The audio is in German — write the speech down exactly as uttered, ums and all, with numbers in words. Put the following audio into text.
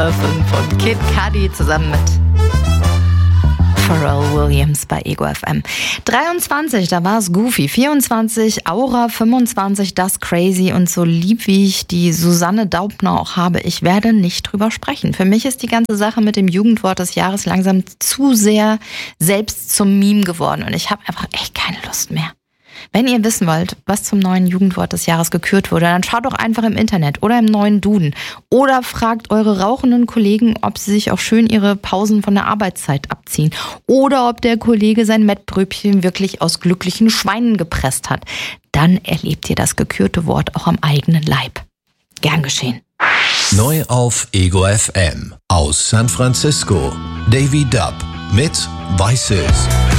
Person von Kid Cudi zusammen mit Pharrell Williams bei Ego F M. dreiundzwanzig, da war es Goofy. vierundzwanzig, Aura. fünfundzwanzig, Das Crazy. Und so lieb wie ich die Susanne Daubner auch habe, ich werde nicht drüber sprechen. Für mich ist die ganze Sache mit dem Jugendwort des Jahres langsam zu sehr selbst zum Meme geworden. Und ich habe einfach echt keine Lust mehr. Wenn ihr wissen wollt, was zum neuen Jugendwort des Jahres gekürt wurde, dann schaut doch einfach im Internet oder im neuen Duden. Oder fragt eure rauchenden Kollegen, ob sie sich auch schön ihre Pausen von der Arbeitszeit abziehen. Oder ob der Kollege sein Mettbrötchen wirklich aus glücklichen Schweinen gepresst hat. Dann erlebt ihr das gekürte Wort auch am eigenen Leib. Gern geschehen. Neu auf Ego F M. Aus San Francisco. Davy Dub mit Vices.